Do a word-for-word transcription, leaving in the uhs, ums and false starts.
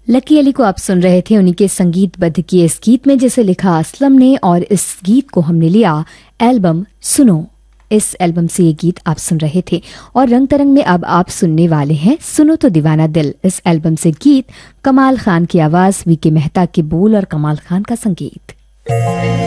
Lucky Ali को आप सुन रहे थे, उन्हीं के संगीतबद्ध किए इस गीत में जिसे लिखा असलम ने, और इस गीत को हमने लिया एल्बम सुनो। इस एल्बम से ये गीत आप सुन रहे थे। और रंग तरंग में अब आप सुनने वाले हैं सुनो तो दीवाना दिल। इस एल्बम से गीत कमाल खान की आवाज, वी के मेहता के बोल और कमाल खान का संगीत।